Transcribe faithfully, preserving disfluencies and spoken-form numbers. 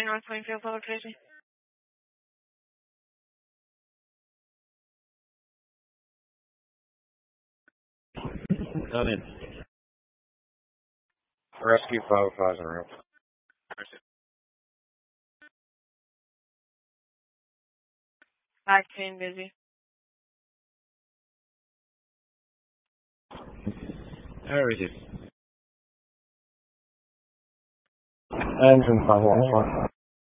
North Plainfield Public Safety. Come in. Rescue five oh five zero. Acting busy. How is it? Engine five one one.